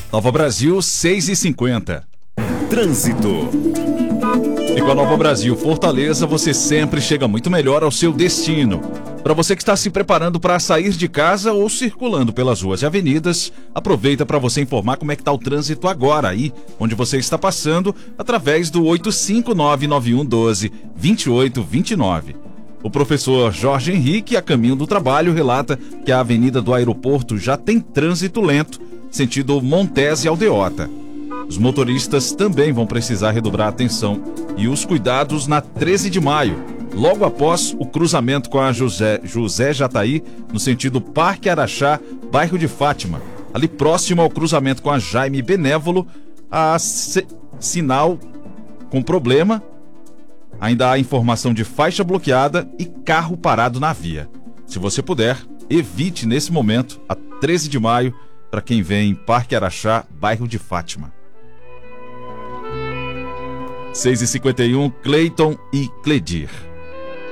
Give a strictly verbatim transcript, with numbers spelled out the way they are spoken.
Nova Brasil, seis e cinquenta. Trânsito. E com a Nova Brasil Fortaleza, você sempre chega muito melhor ao seu destino. Para você que está se preparando para sair de casa ou circulando pelas ruas e avenidas, aproveita para você informar como é que está o trânsito agora aí, onde você está passando, através do oito cinco nove nove um um dois, dois oito dois nove. O professor Jorge Henrique, a caminho do trabalho, relata que a avenida do aeroporto já tem trânsito lento, sentido Montes e Aldeota. Os motoristas também vão precisar redobrar a atenção e os cuidados na treze de maio, logo após o cruzamento com a José, José Jataí, no sentido Parque Araxá, bairro de Fátima. Ali próximo ao cruzamento com a Jaime Benévolo, há se, sinal com problema. Ainda há informação de faixa bloqueada e carro parado na via. Se você puder, evite nesse momento a treze de maio para quem vem em Parque Araxá, bairro de Fátima. seis e cinquenta e um, Cleiton e Cledir.